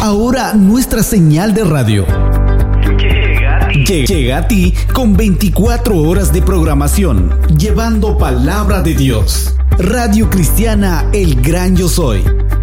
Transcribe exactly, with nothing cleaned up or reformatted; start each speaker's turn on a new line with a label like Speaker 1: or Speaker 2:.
Speaker 1: Ahora nuestra señal de radio llega a ti, llega a ti con veinticuatro horas de programación, llevando palabra de Dios. Radio Cristiana El Gran Yo Soy,